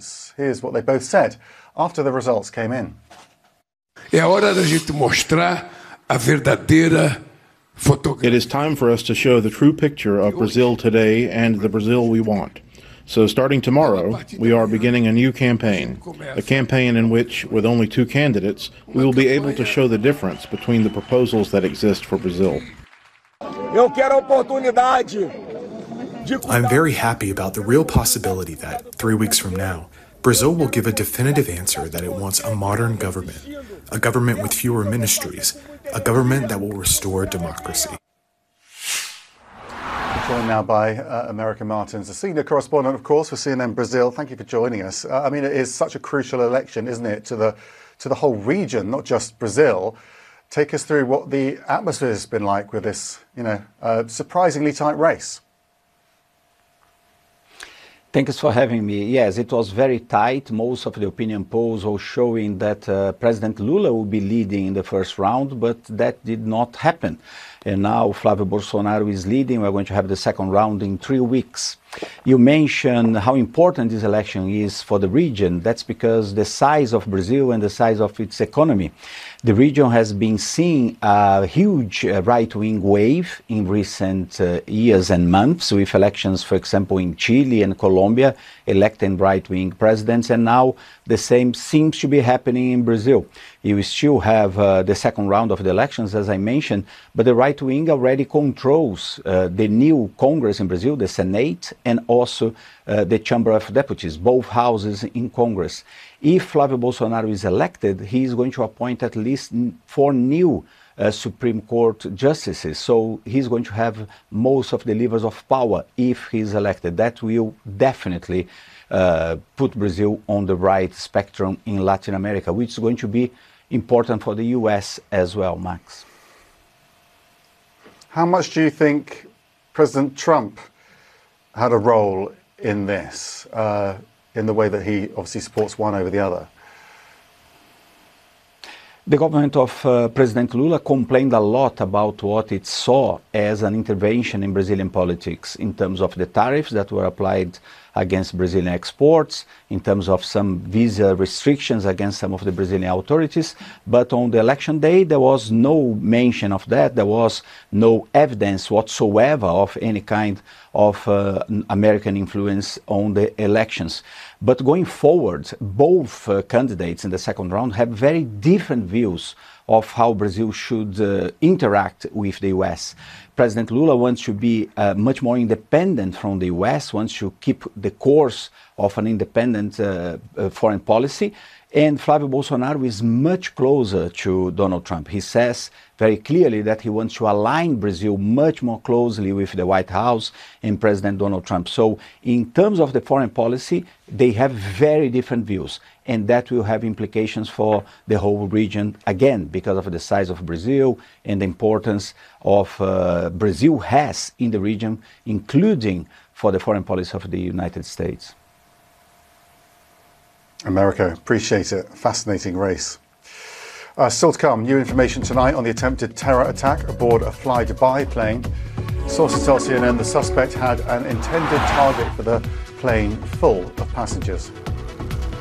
opponents. Here's what they both said after the results came in. É hora da gente mostrar a verdadeira fotografia. It is time for us to show the true picture of Brazil today and the Brazil we want. So starting tomorrow, we are beginning a new campaign, a campaign in which, with only 2 candidates, we will be able to show the difference between the proposals that exist for Brazil. I'm very happy about the real possibility that, 3 weeks from now, Brazil will give a definitive answer that it wants a modern government, a government with fewer ministries, a government that will restore democracy. Joined now by America Martins, a senior correspondent, of course, for CNN Brazil. Thank you for joining us. I mean, it is such a crucial election, isn't it, to the whole region, not just Brazil. Take us through what the atmosphere has been like with this, surprisingly tight race. Thanks for having me. Yes, it was very tight. Most of the opinion polls are showing that President Lula will be leading in the first round, but that did not happen. And now Flávio Bolsonaro is leading. We're going to have the second round in 3 weeks. You mentioned how important this election is for the region. That's because the size of Brazil and the size of its economy. The region has been seeing a huge right-wing wave in recent years and months, with elections, for example, in Chile and Colombia, electing right-wing presidents, and now the same seems to be happening in Brazil. You still have the second round of the elections, as I mentioned, but the right-wing already controls the new Congress in Brazil, the Senate, and also the Chamber of Deputies, both houses in Congress. If Flávio Bolsonaro is elected, he is going to appoint at least 4 new Supreme Court justices. So he's going to have most of the levers of power if he's elected. That will definitely put Brazil on the right spectrum in Latin America, which is going to be important for the US as well, Max. How much do you think President Trump had a role in this, in the way that he obviously supports one over the other? The government of President Lula complained a lot about what it saw as an intervention in Brazilian politics in terms of the tariffs that were applied against Brazilian exports, in terms of some visa restrictions against some of the Brazilian authorities. But on the election day, there was no mention of that. There was no evidence whatsoever of any kind of American influence on the elections. But going forward, both candidates in the second round have very different views of how Brazil should interact with the US. President Lula wants to be much more independent from the US, wants to keep the course of an independent foreign policy. And Flávio Bolsonaro is much closer to Donald Trump. He says very clearly that he wants to align Brazil much more closely with the White House and President Donald Trump. So in terms of the foreign policy, they have very different views. And that will have implications for the whole region, again, because of the size of Brazil and the importance of Brazil has in the region, including for the foreign policy of the United States. America, appreciate it. Fascinating race. Still to come, new information tonight on the attempted terror attack aboard a Fly Dubai plane. Sources tell CNN the suspect had an intended target for the plane full of passengers.